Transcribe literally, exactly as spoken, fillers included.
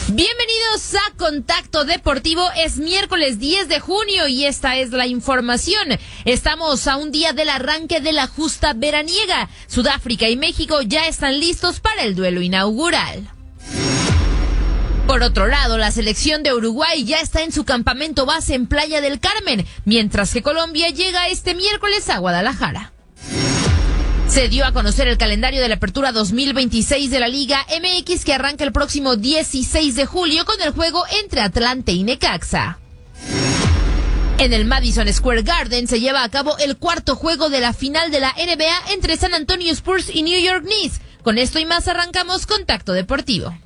Bienvenidos a Contacto Deportivo. Es miércoles diez de junio y esta es la información. Estamos a un día del arranque de la justa veraniega. Sudáfrica y México ya están listos para el duelo inaugural. Por otro lado, la selección de Uruguay ya está en su campamento base en Playa del Carmen, mientras que Colombia llega este miércoles a Guadalajara. Se dio a conocer el calendario de la apertura dos mil veintiséis de la Liga M X que arranca el próximo dieciséis de julio con el juego entre Atlante y Necaxa. En el Madison Square Garden se lleva a cabo el cuarto juego de la final de la N B A entre San Antonio Spurs y New York Knicks. Con esto y más arrancamos Contacto Deportivo.